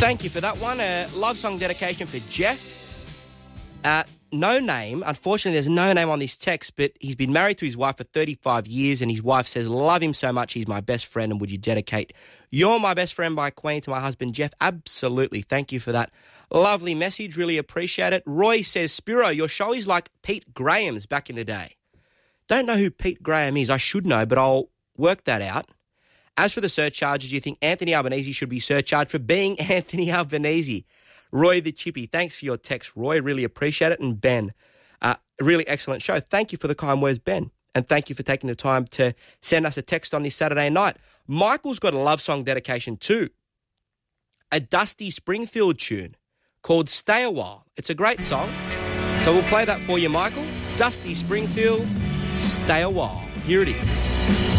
Thank you for that one. A love song dedication for Jeff. No name. Unfortunately, there's no name on this text, but he's been married to his wife for 35 years, and his wife says, love him so much, he's my best friend, and would you dedicate You're My Best Friend by Queen to my husband, Jeff? Absolutely. Thank you for that lovely message. Really appreciate it. Roy says, Spiro, your show is like Pete Graham's back in the day. Don't know who Pete Graham is. I should know, but I'll work that out. As for the surcharges, do you think Anthony Albanese should be surcharged for being Anthony Albanese? Roy the Chippy, thanks for your text, Roy. Really appreciate it. And Ben, really excellent show. Thank you for the kind words, Ben. And thank you for taking the time to send us a text on this Saturday night. Michael's got a love song dedication too. A Dusty Springfield tune called Stay a While. It's a great song. So we'll play that for you, Michael. Dusty Springfield, Stay a While. Here it is.